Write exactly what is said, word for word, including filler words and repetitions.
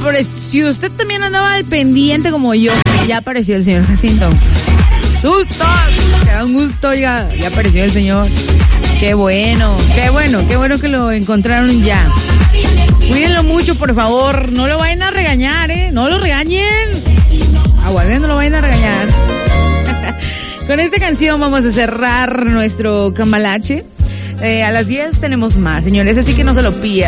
pero si usted también andaba al pendiente como yo, ya apareció el señor Jacinto. ¡Susto! ¡Qué da un gusto! Ya, ya apareció el señor. ¡Qué bueno! ¡Qué bueno! ¡Qué bueno que lo encontraron ya! Cuídenlo mucho, por favor. No lo vayan a regañar, ¿eh? No lo regañen. Aguarden, no lo vayan a regañar. Con esta canción vamos a cerrar nuestro cambalache. Eh, a las diez tenemos más, señores, así que no se lo pierdan.